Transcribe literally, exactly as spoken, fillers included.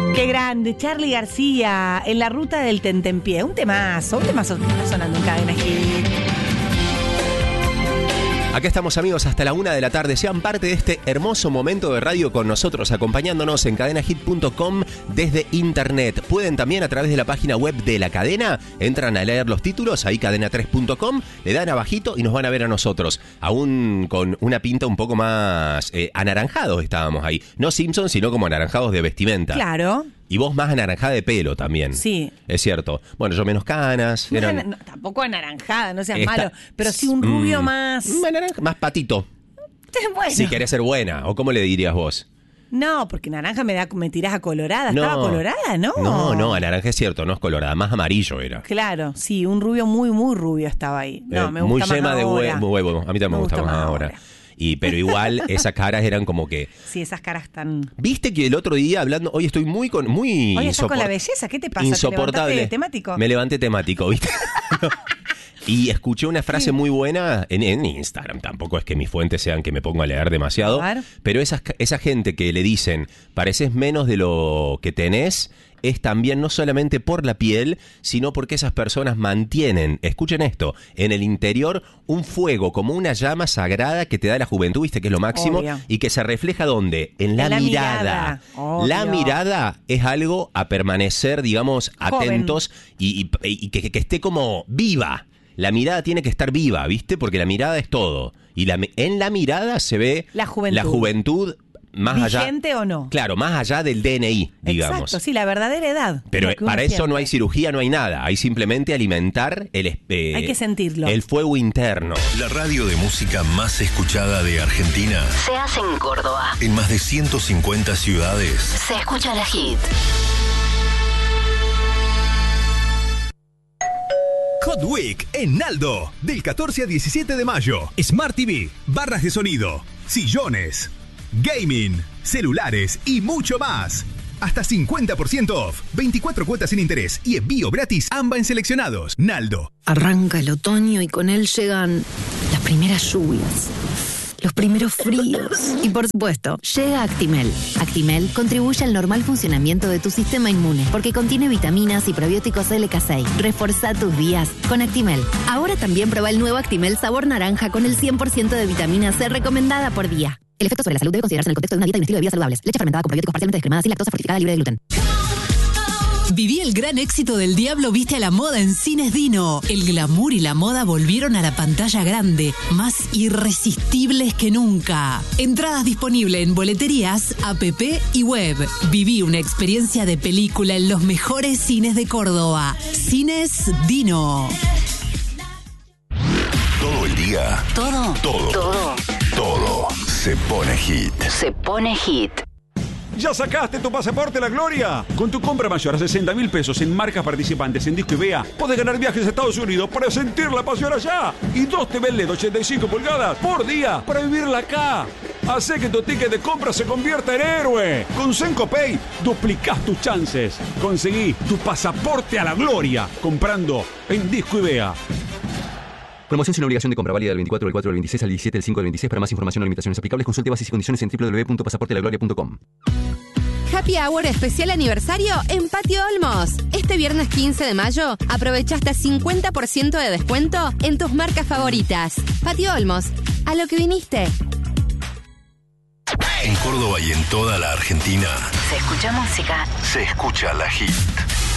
Qué grande, Charly García, En la ruta del tentempié. Un temazo, un temazo que está sonando en Cadena Hit. Acá estamos, amigos, hasta la una de la tarde. Sean parte de este hermoso momento de radio con nosotros, acompañándonos en cadena hit punto com desde internet. Pueden también a través de la página web de la cadena, entran a leer los títulos, ahí cadena tres punto com, le dan abajito y nos van a ver a nosotros. Aún con una pinta un poco más eh, anaranjados estábamos ahí. No Simpsons, sino como anaranjados de vestimenta. Claro. Y vos más anaranjada de pelo también. Sí. Es cierto. Bueno, yo menos canas. Eran... Eran... No, tampoco anaranjada, no seas Esta... malo. Pero sí un rubio mm, más... Naranja, más patito. Bueno. Si querés ser buena. ¿O cómo le dirías vos? No, porque naranja me da, me tirás a colorada. No. ¿Estaba colorada? No. No, no, a naranja es cierto, no es colorada. Más amarillo era. Claro, sí, un rubio muy, muy rubio estaba ahí. No, eh, me gusta muy yema más de ahora. hue- huevo. A mí también me, me gusta, gusta más ahora. ahora. Y, pero igual esas caras eran como que... Sí, esas caras tan... Viste que el otro día hablando... Hoy estoy muy con... Muy Hoy estás insoport- con la belleza. ¿Qué te pasa? Insoportable. ¿Te levantaste temático? Me levanté temático, ¿viste? Y escuché una frase sí. muy buena en, en Instagram. Tampoco es que mis fuentes sean que me pongo a leer demasiado. A pero esa, esa gente que le dicen, pareces menos de lo que tenés, es también no solamente por la piel, sino porque esas personas mantienen, escuchen esto, en el interior un fuego, como una llama sagrada que te da la juventud, viste que es lo máximo, Obvio. Y que se refleja ¿dónde? En la, en la mirada. mirada. La mirada es algo a permanecer, digamos, Joven. atentos y, y, y que, que esté como viva. La mirada tiene que estar viva, ¿viste? Porque la mirada es todo. Y la, en la mirada se ve la juventud. La juventud más allá. ¿Vigente o no? Claro, más allá del D N I, digamos. Exacto, sí, la verdadera edad. Pero para eso siente. No hay cirugía, no hay nada. Hay simplemente alimentar el... Eh, hay que sentirlo. El fuego interno. La radio de música más escuchada de Argentina se hace en Córdoba. En más de ciento cincuenta ciudades. Se escucha la Hit. Hot Week en Naldo, del catorce al diecisiete de mayo. Smart T V, barras de sonido, sillones, gaming, celulares y mucho más. Hasta cincuenta por ciento off, veinticuatro cuotas sin interés y envío gratis AMBA en seleccionados. Naldo. Arranca el otoño y con él llegan las primeras lluvias, los primeros fríos y, por supuesto, llega Actimel. Actimel contribuye al normal funcionamiento de tu sistema inmune porque contiene vitaminas y probióticos L K seis. Reforzá tus días con Actimel. Ahora también prueba el nuevo Actimel sabor naranja con el cien por ciento de vitamina C recomendada por día. El efecto sobre la salud debe considerarse en el contexto de una dieta y un estilo de vida saludables. Leche fermentada con probióticos parcialmente descremada sin lactosa fortificada libre de gluten. Viví el gran éxito del Diablo Viste a la Moda en Cines Dino. El glamour y la moda volvieron a la pantalla grande, más irresistibles que nunca. Entradas disponibles en boleterías, app y web. Viví una experiencia de película en los mejores cines de Córdoba. Cines Dino. Todo el día. Todo. Todo. Todo. Todo se pone hit. Se pone hit. ¿Ya sacaste tu pasaporte a la gloria? Con tu compra mayor a sesenta mil pesos en marcas participantes en Disco y Vea, podés ganar viajes a Estados Unidos para sentir la pasión allá. Y dos T V L E D ochenta y cinco pulgadas por día para vivirla acá. Hacé que tu ticket de compra se convierta en héroe. Con Senco Pay duplicás tus chances. Conseguí tu pasaporte a la gloria comprando en Disco y Vea. Promoción sin obligación de compra, válida del veinticuatro del cuatro del veintiséis al diecisiete del cinco del veintiséis. Para más información o limitaciones aplicables, consulte bases y condiciones en doble u doble u doble u punto pasaporte la gloria punto com. Happy Hour especial aniversario en Patio Olmos. Este viernes quince de mayo aprovecha hasta cincuenta por ciento de descuento en tus marcas favoritas. Patio Olmos, a lo que viniste. En Córdoba y en toda la Argentina se escucha música. Se escucha la Hit.